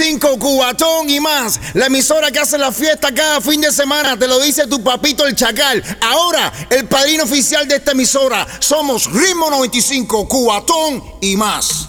95, Cubatón y más. La emisora que hace la fiesta cada fin de semana. Te lo dice tu papito el Chacal. Ahora, el padrino oficial de esta emisora. Somos Ritmo 95, Cubatón y más.